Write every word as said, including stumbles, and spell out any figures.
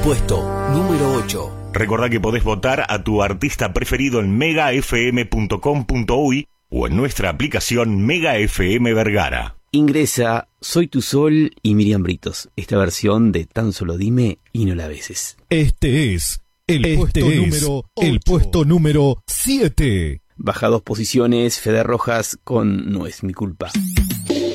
Puesto número ocho. Recordá que podés votar a tu artista preferido en mega f m punto com punto uy o en nuestra aplicación Mega F M Vergara. Ingresa Soy tu Sol y Miriam Britos, esta versión de Tan Solo Dime y No la Beses. Este es el este puesto es número el puesto número siete. Baja dos posiciones Fede Rojas con No es mi culpa.